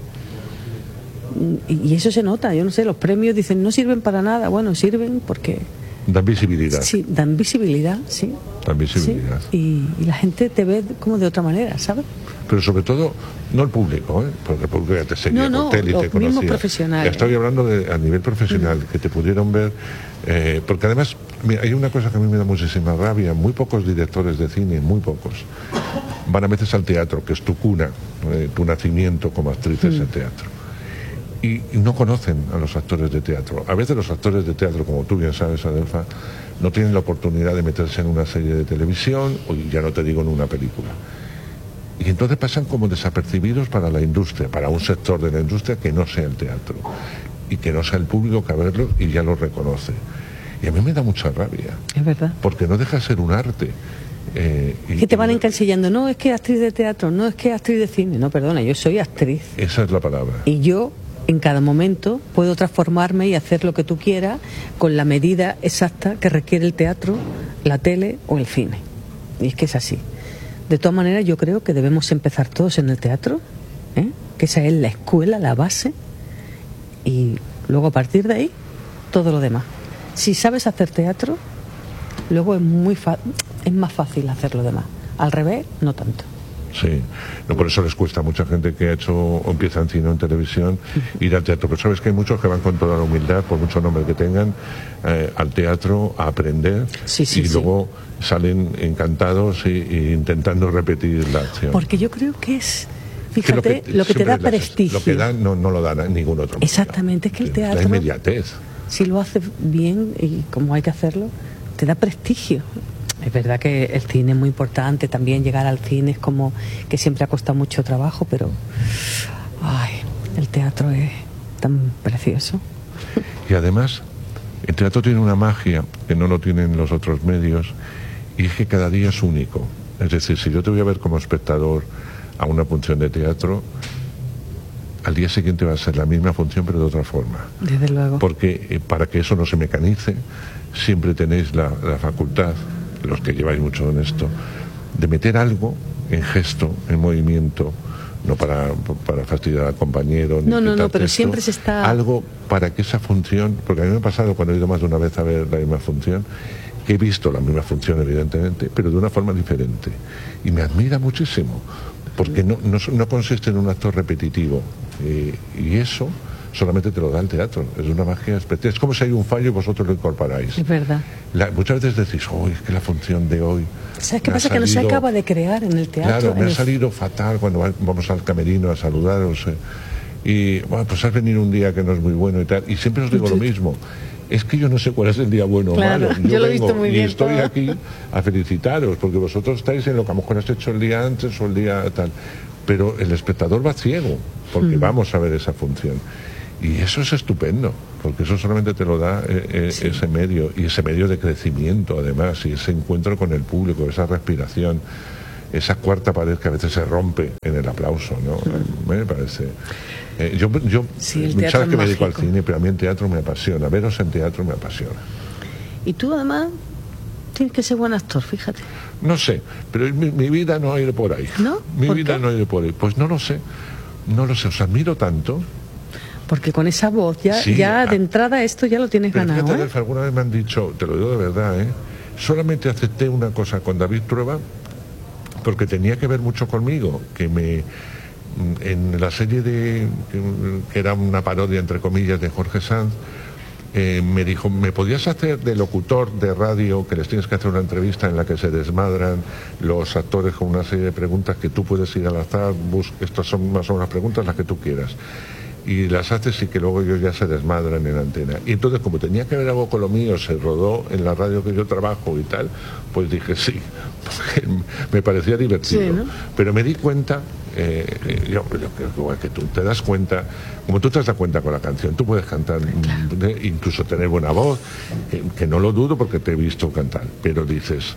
Y eso se nota, yo no sé, los premios dicen no sirven para nada. Bueno, sirven porque... Dan visibilidad. Sí, dan visibilidad, sí. Dan visibilidad. Sí. Y la gente te ve como de otra manera, ¿sabes? Pero sobre todo, no el público, porque el público ya te seguía por tele y te conocía. Los mismos profesionales. Ya estoy hablando a nivel profesional, que te pudieron ver, porque además, mira, hay una cosa que a mí me da muchísima rabia, muy pocos directores de cine, muy pocos, van a veces al teatro, que es tu cuna, tu nacimiento como actrices en teatro. Y no conocen a los actores de teatro. A veces los actores de teatro, como tú bien sabes, Adelfa, no tienen la oportunidad de meterse en una serie de televisión, o ya no te digo en una película. Y entonces pasan como desapercibidos para la industria, para un sector de la industria que no sea el teatro, y que no sea el público que a verlo y ya lo reconoce. Y a mí me da mucha rabia. Es verdad. Porque no deja de ser un arte. Que te van encasillando, no es que actriz de teatro, no es que actriz de cine, no, perdona, yo soy actriz. Esa es la palabra. Y yo... en cada momento puedo transformarme y hacer lo que tú quieras con la medida exacta que requiere el teatro, la tele o el cine. Y es que es así. De todas maneras, yo creo que debemos empezar todos en el teatro, que esa es la escuela, la base, y luego a partir de ahí, todo lo demás. Si sabes hacer teatro, luego es más fácil hacer lo demás. Al revés, no tanto. Sí, no, por eso les cuesta a mucha gente que ha hecho o empieza en cine o en televisión ir al teatro, pero sabes que hay muchos que van con toda la humildad, por mucho nombre que tengan, al teatro a aprender luego salen encantados y intentando repetir la acción. Porque yo creo que es, fíjate, lo que te da prestigio. Lo que da no lo da ningún otro. Exactamente, es que el teatro, la inmediatez. Si lo haces bien y como hay que hacerlo, te da prestigio. Es verdad que el cine es muy importante, también llegar al cine es como que siempre ha costado mucho trabajo, pero el teatro es tan precioso. Y además, el teatro tiene una magia que no lo tienen los otros medios, y es que cada día es único. Es decir, si yo te voy a ver como espectador a una función de teatro, al día siguiente va a ser la misma función pero de otra forma. Desde luego. Porque para que eso no se mecanice, siempre tenéis la facultad, los que lleváis mucho en esto, de meter algo en gesto, en movimiento, no para fastidiar al compañero, ni no, pero texto, siempre se está... algo para que esa función, porque a mí me ha pasado cuando he ido más de una vez a ver la misma función, que he visto la misma función evidentemente, pero de una forma diferente, y me admira muchísimo, porque no consiste en un acto repetitivo, y eso solamente te lo da el teatro. Es una magia especial. Es como si hay un fallo y vosotros lo incorporáis. Es verdad. Muchas veces decís, es que la función de hoy... ¿Sabes qué pasa? Que no se acaba de crear en el teatro. Claro, me ha salido fatal cuando vamos al camerino a saludaros. Y bueno, pues has venido un día que no es muy bueno y tal. Y siempre os digo lo mismo. Es que yo no sé cuál es el día bueno o malo. Yo lo he visto muy bien. Y estoy aquí a felicitaros, porque vosotros estáis en lo que a lo mejor has hecho el día antes o el día tal. Pero el espectador va ciego, porque vamos a ver esa función. Y eso es estupendo, porque eso solamente te lo da ese medio, y ese medio de crecimiento además, y ese encuentro con el público, esa respiración, esa cuarta pared que a veces se rompe en el aplauso, ¿no? Me parece... yo sabes que me dedico al cine, pero a mí el teatro me apasiona, veros en teatro me apasiona. Y tú además tienes que ser buen actor, fíjate. No sé, pero mi vida no ha ido por ahí. ¿No? Mi vida no ha ido por ahí. Pues no lo sé, os admiro tanto. Porque con esa voz ya de entrada esto ya lo tienes ganado. Fíjate, Delfa, alguna vez me han dicho, te lo digo de verdad, solamente acepté una cosa con David Trueba porque tenía que ver mucho conmigo, que en la serie que era una parodia entre comillas de Jorge Sanz, me dijo, ¿me podías hacer de locutor de radio que les tienes que hacer una entrevista en la que se desmadran los actores con una serie de preguntas que tú puedes ir al azar, estas son más o menos las preguntas las que tú quieras, y las haces y que luego ellos ya se desmadran en antena? Y entonces, como tenía que ver algo con lo mío, se rodó en la radio que yo trabajo y tal, pues dije sí, porque me parecía divertido. Sí, ¿no? Pero me di cuenta, yo creo que tú te das cuenta, como tú te das cuenta con la canción, tú puedes cantar, incluso tener buena voz, que no lo dudo porque te he visto cantar, pero dices,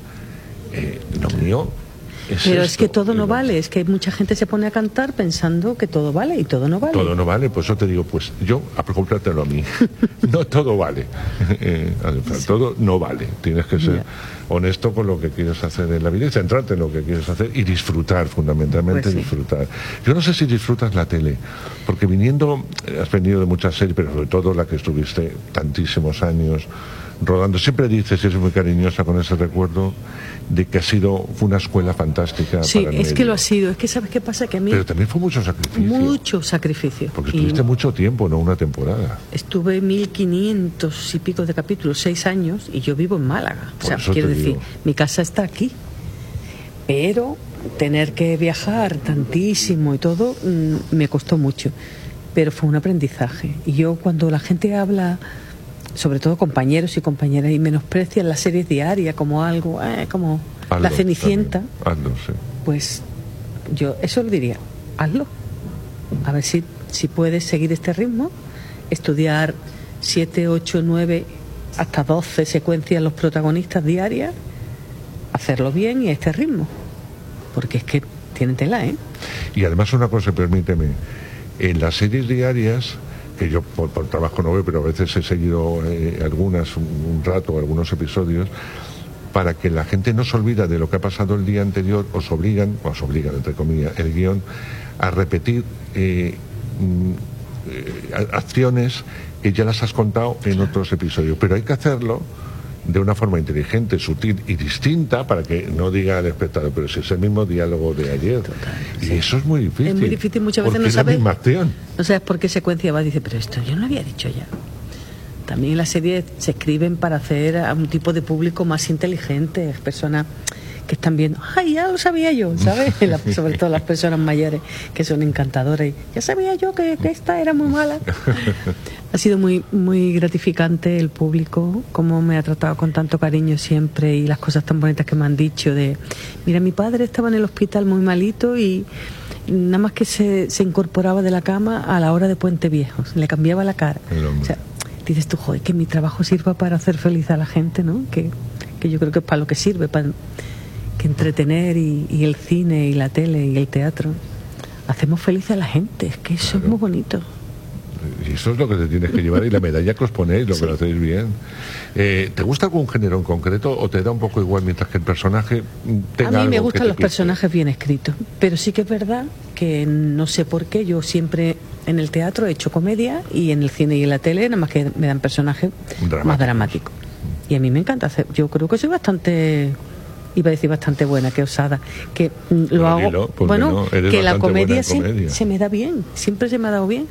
lo mío... Pero es que todo no vale, es que mucha gente se pone a cantar pensando que todo vale y todo no vale. Todo no vale, pues yo te digo, pues yo, cómpratelo a mí. No todo vale. Todo no vale. Tienes que ser honesto con lo que quieres hacer en la vida y centrarte en lo que quieres hacer y disfrutar, fundamentalmente pues sí. Disfrutar. Yo no sé si disfrutas la tele, porque has venido de muchas series, pero sobre todo la que estuviste tantísimos años rodando. Siempre dices, y es muy cariñosa con ese recuerdo, de que fue una escuela fantástica. Sí, para el es que lo ha sido. Es que ¿sabes qué pasa? Que a mí... Pero también fue mucho sacrificio. Mucho sacrificio. Porque estuviste mucho tiempo, no una temporada. Estuve 1500 y pico de capítulos, 6 años, y yo vivo en Málaga. O sea, quiero decir, mi casa está aquí. Pero tener que viajar tantísimo y todo, me costó mucho. Pero fue un aprendizaje. Y yo, cuando la gente habla, sobre todo compañeros y compañeras, y menosprecian las series diarias como algo, como La Cenicienta, hazlo, sí. Pues yo eso lo diría, hazlo. A ver si puedes seguir este ritmo, estudiar 7, 8, 9, hasta 12 secuencias los protagonistas diarias, hacerlo bien y a este ritmo. Porque es que tienen tela, ¿eh? Y además una cosa, permíteme, en las series diarias, que yo por trabajo no veo, pero a veces he seguido algunas, un rato, algunos episodios, para que la gente no se olvida de lo que ha pasado el día anterior, os obligan entre comillas, el guión, a repetir acciones que ya las has contado en otros episodios. Pero hay que hacerlo de una forma inteligente, sutil y distinta, para que no diga al espectador, pero si es el mismo diálogo de ayer. Total, y sí. Eso es muy difícil. Es muy difícil, muchas veces no sabes. Es la misma acción. No sabes por qué secuencia va, dice, pero esto yo no lo había dicho ya. También las series se escriben para hacer a un tipo de público más inteligente, personas que están viendo, ¡ay, ya lo sabía yo! ¿Sabes? Sobre todo las personas mayores, que son encantadoras. Y, ya sabía yo que esta era muy mala. Ha sido muy, muy gratificante el público, cómo me ha tratado con tanto cariño siempre, y las cosas tan bonitas que me han dicho de, mira, mi padre estaba en el hospital muy malito y nada más que se incorporaba de la cama a la hora de Puente Viejo, le cambiaba la cara. O sea, dices tú, joder, que mi trabajo sirva para hacer feliz a la gente, ¿no? Que yo creo que es para lo que sirve, para que entretener, y el cine y la tele y el teatro. Hacemos feliz a la gente, es que eso es muy bonito. Y eso es lo que te tienes que llevar, y la medalla que os ponéis, lo que lo hacéis bien. ¿Te gusta algún género en concreto o te da un poco igual mientras que el personaje tenga algo? A mí me gustan los personajes bien escritos, pero sí que es verdad que no sé por qué yo siempre en el teatro he hecho comedia, y en el cine y en la tele nada más que me dan personajes más dramáticos. Y a mí me encanta hacer, yo creo que soy bastante, iba a decir bastante buena, que osada, que lo hago, bueno, que la comedia se me da bien, siempre se me ha dado bien.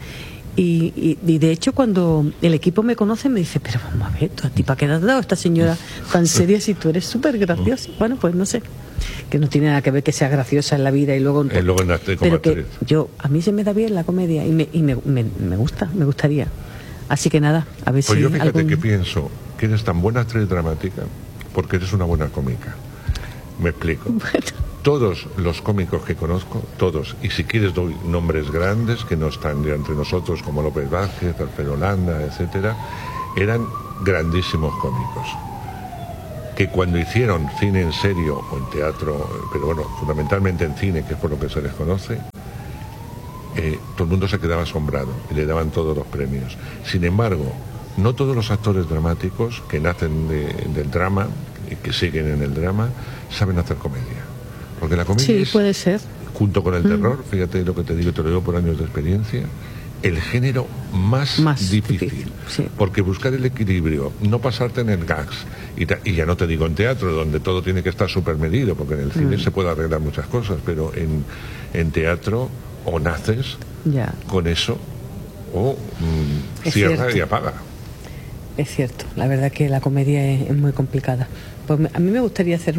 Y de hecho cuando el equipo me conoce me dice, pero vamos a ver, ¿tú a ti para qué te has dado esta señora tan seria si tú eres súper graciosa? Bueno, pues no sé, que no tiene nada que ver que sea graciosa en la vida y luego nace como pero que actriz. a mí se me da bien la comedia y me gustaría. Así que nada, a ver pues si yo fíjate que pienso que eres tan buena actriz dramática porque eres una buena cómica. Me explico. Bueno. Todos los cómicos que conozco, todos, y si quieres doy nombres grandes que no están ya entre nosotros, como López Vázquez, Alfredo Landa, etcétera, eran grandísimos cómicos. Que cuando hicieron cine en serio o en teatro, pero bueno, fundamentalmente en cine, que es por lo que se les conoce, todo el mundo se quedaba asombrado y le daban todos los premios. Sin embargo, no todos los actores dramáticos que nacen del drama y que siguen en el drama saben hacer comedia. Porque la comedia sí, puede ser. Junto con el terror, fíjate lo que te digo, te lo digo por años de experiencia, el género más difícil. Sí. Porque buscar el equilibrio, no pasarte en el gags, y ya no te digo en teatro, donde todo tiene que estar súper medido, porque en el cine se puede arreglar muchas cosas, pero en teatro o naces con eso o cierra cierto. Y apaga. Es cierto, la verdad que la comedia es muy complicada. Pues a mí me gustaría hacer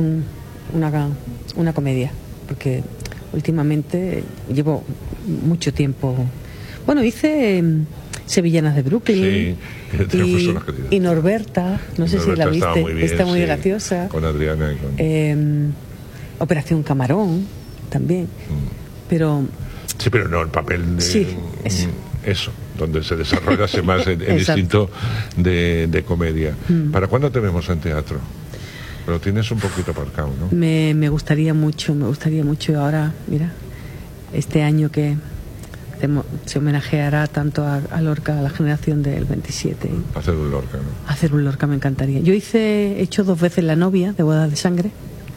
una comedia, porque últimamente llevo mucho tiempo. Bueno, hice Sevillanas de Brooklyn y Norberta, no sé si la viste, muy bien, está muy graciosa. Con Adriana y con... Operación Camarón también. Pero... Sí, pero no el papel de... Eso, donde se desarrolla más el instinto de comedia. ¿Para cuándo te vemos en teatro? Pero tienes un poquito aparcado, ¿no? Me gustaría mucho. Ahora, mira, este año que se homenajeará tanto a Lorca, a la generación del 27. Hacer un Lorca, ¿no? Hacer un Lorca me encantaría. Yo he hecho 2 veces La novia, de Bodas de Sangre.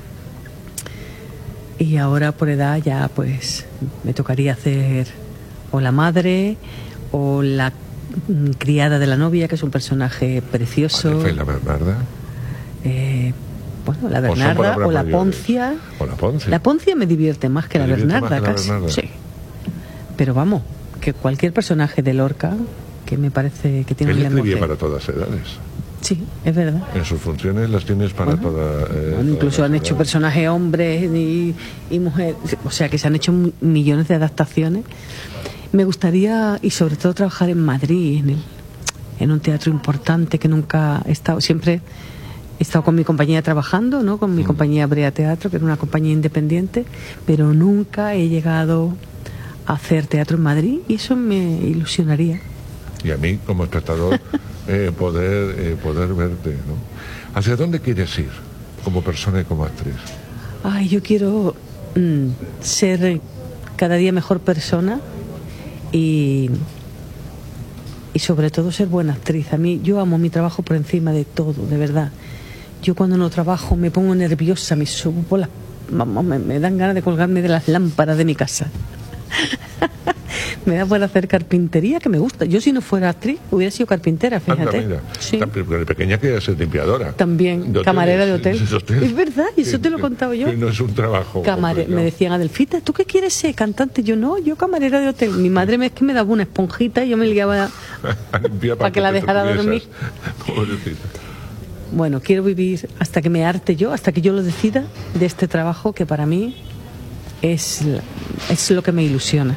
Y ahora por edad ya pues me tocaría hacer o la madre o la criada de la novia, que es un personaje precioso. ¿Cuál fue la Bernarda? Bueno, la Bernarda o la Poncia. O la Poncia. La Poncia me divierte más que la Bernarda, casi. Sí. Pero vamos, que cualquier personaje de Lorca, que me parece que tiene un lenguaje... Él escribía para todas edades. Sí, es verdad. En sus funciones las tienes para todas. Incluso han hecho personajes hombres y mujeres, o sea que se han hecho millones de adaptaciones. Me gustaría, y sobre todo, trabajar en Madrid, en un teatro importante que nunca he estado. Siempre he estado con mi compañía trabajando, ¿no? Con mi compañía Brea Teatro, que era una compañía independiente, pero nunca he llegado a hacer teatro en Madrid y eso me ilusionaría. Y a mí, como espectador, poder verte, ¿no? ¿Hacia dónde quieres ir como persona y como actriz? Ay, yo quiero ser cada día mejor persona y sobre todo ser buena actriz. Yo amo mi trabajo por encima de todo, de verdad. Yo cuando no trabajo me pongo nerviosa, me subo por las... me dan ganas de colgarme de las lámparas de mi casa. Me da por hacer carpintería, que me gusta. Yo si no fuera actriz hubiera sido carpintera, fíjate. Anda, mira. Sí. De pequeña quería ser limpiadora. También, de camarera de hotel. Es verdad, y eso te lo he contado yo. No es un trabajo. Me decían, Adelfita, ¿tú qué quieres ser? ¿Cantante? Yo no, yo camarera de hotel. Mi madre es que me daba una esponjita y yo me liaba para que la dejara dormir. Bueno, quiero vivir hasta que me harte yo, hasta que yo lo decida, de este trabajo que para mí es lo que me ilusiona.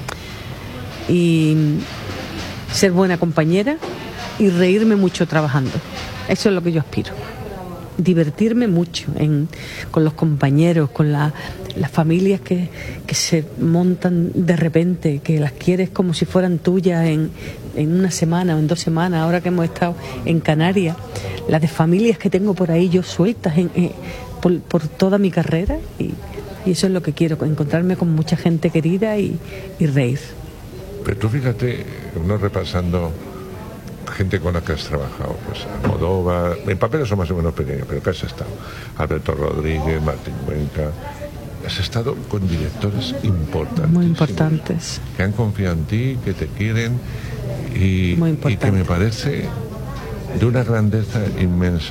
Y ser buena compañera y reírme mucho trabajando. Eso es lo que yo aspiro. Divertirme mucho con los compañeros, con las familias que se montan de repente, que las quieres como si fueran tuyas en una semana o en 2 semanas, ahora que hemos estado en Canarias, las de familias que tengo por ahí yo sueltas por toda mi carrera y eso es lo que quiero, encontrarme con mucha gente querida y reír. Pero tú fíjate, uno repasando gente con la que has trabajado, pues Almodóvar, en papeles son más o menos pequeños, pero que has estado, Alberto Rodríguez, Martín Cuenca, has estado con directores importantes. Muy importantes. Que han confiado en ti, que te quieren y que me parece de una grandeza inmensa.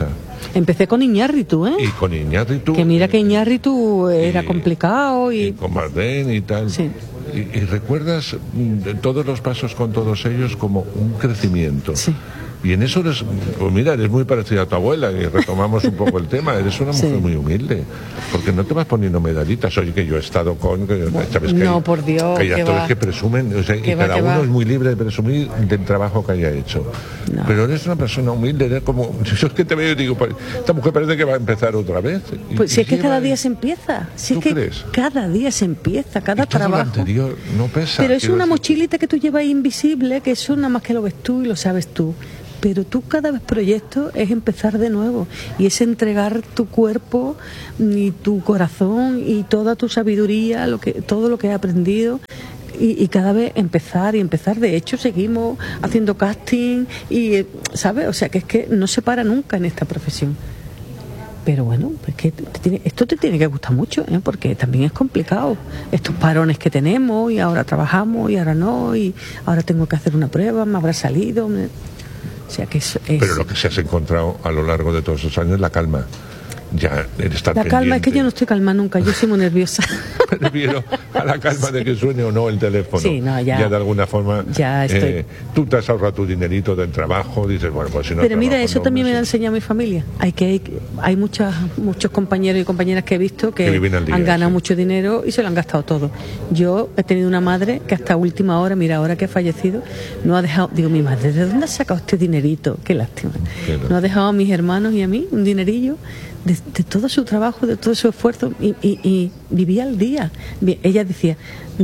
Empecé con Iñárritu, ¿eh? Y con Iñárritu. Que mira que Iñárritu era complicado y con Bardem y tal. Sí. Y recuerdas todos los pasos con todos ellos como un crecimiento. Sí. Y en eso eres, pues mira, eres muy parecida a tu abuela, y retomamos un poco el tema, eres una mujer muy humilde, porque no te vas poniendo medallitas. Oye, que yo he estado con, ¿sabes? Que no, hay, por Dios, que hay actores que presumen, o sea, y cada uno es muy libre de presumir del trabajo que haya hecho. No. Pero eres una persona humilde, eres como, yo es que te veo y digo, pues, esta mujer parece que va a empezar otra vez. Pues si es que cada día se empieza, si ¿Tú es que crees? Cada día se empieza, cada trabajo. Lo anterior no pesa. Pero es una mochilita que tú llevas invisible, que eso nada más que lo ves tú y lo sabes tú. Pero tú cada vez proyecto es empezar de nuevo y es entregar tu cuerpo y tu corazón y toda tu sabiduría, todo lo que he aprendido y cada vez empezar. De hecho seguimos haciendo casting y ¿sabes? O sea que es que no se para nunca en esta profesión. Pero bueno, es que esto te tiene que gustar mucho, ¿eh? Porque también es complicado. Estos parones que tenemos y ahora trabajamos y ahora no y ahora tengo que hacer una prueba, me habrá salido. O sea que es... Pero lo que se has encontrado a lo largo de todos esos años es la calma. Ya estar la pendiente. Calma, es que yo no estoy calma nunca, yo soy muy nerviosa. Me refiero a la calma de que suene o no el teléfono. Sí, no, ya de alguna forma ya estoy... tú te has ahorrado tu dinerito del trabajo, dices, bueno, pues si no. Pero mira, eso también me lo ha enseñado mi familia. Hay muchos compañeros y compañeras que he visto que han ganado mucho dinero y se lo han gastado todo. Yo he tenido una madre que hasta última hora, mira, ahora que ha fallecido, no ha dejado, digo, mi madre, ¿de dónde ha sacado este dinerito? Qué lástima. No ha dejado a mis hermanos y a mí un dinerillo de todo su trabajo, de todo su esfuerzo y vivía al día. Ella decía,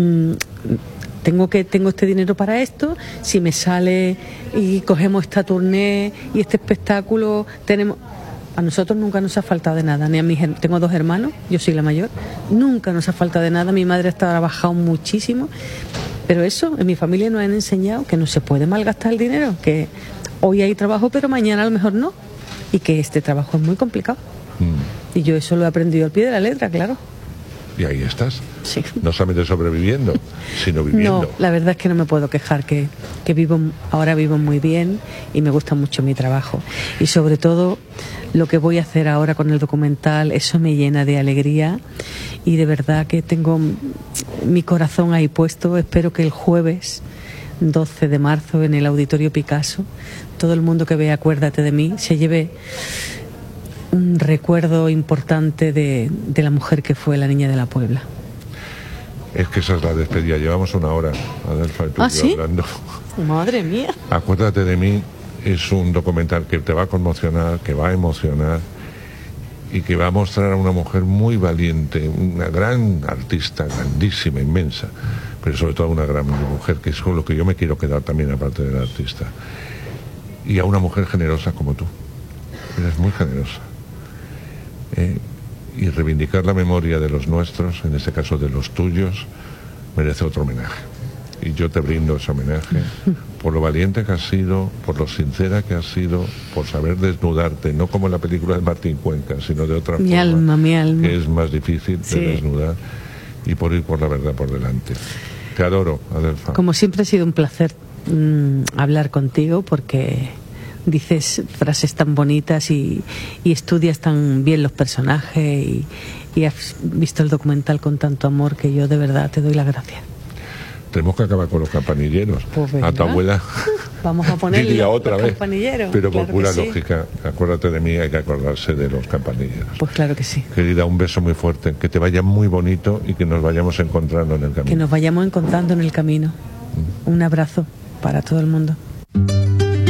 tengo este dinero para esto, si me sale y cogemos esta tournée y este espectáculo, tenemos... A nosotros nunca nos ha faltado de nada, ni a tengo 2 hermanos, yo soy la mayor, nunca nos ha faltado de nada, mi madre ha trabajado muchísimo, pero eso, en mi familia nos han enseñado que no se puede malgastar el dinero, que hoy hay trabajo pero mañana a lo mejor no, y que este trabajo es muy complicado. Y yo eso lo he aprendido al pie de la letra, claro. Y ahí estás. Sí. No solamente sobreviviendo, sino viviendo. No, la verdad es que no me puedo quejar, que ahora vivo muy bien y me gusta mucho mi trabajo. Y sobre todo lo que voy a hacer ahora con el documental, eso me llena de alegría y de verdad que tengo mi corazón ahí puesto. Espero que el jueves 12 de marzo en el Auditorio Picasso, todo el mundo que vea Acuérdate de mí se lleve un recuerdo importante de la mujer que fue la niña de la Puebla. Es que esa es la despedida. Llevamos 1 hora, Adelfa, tú ¿sí? hablando. Madre mía. Acuérdate de mí es un documental que te va a conmocionar, que va a emocionar y que va a mostrar a una mujer muy valiente, una gran artista, grandísima, inmensa, pero sobre todo una gran mujer, que es con lo que yo me quiero quedar también, aparte de la artista. Y a una mujer generosa como tú. Eres muy generosa. Y reivindicar la memoria de los nuestros, en este caso de los tuyos, merece otro homenaje. Y yo te brindo ese homenaje por lo valiente que has sido, por lo sincera que has sido, por saber desnudarte, no como en la película de Martín Cuenca, sino de otra forma, mi alma, que es más difícil de desnudar, y por ir por la verdad por delante. Te adoro, Adelfa. Como siempre ha sido un placer hablar contigo, porque dices frases tan bonitas y estudias tan bien los personajes y has visto el documental con tanto amor, que yo de verdad te doy las gracias. Tenemos que acabar con los campanilleros. Pues a tu abuela vamos a ponerle otra vez, pero claro, por pura lógica, acuérdate de mí, hay que acordarse de los campanilleros. Pues claro que sí. Querida, un beso muy fuerte, que te vaya muy bonito y que nos vayamos encontrando en el camino. Un abrazo para todo el mundo.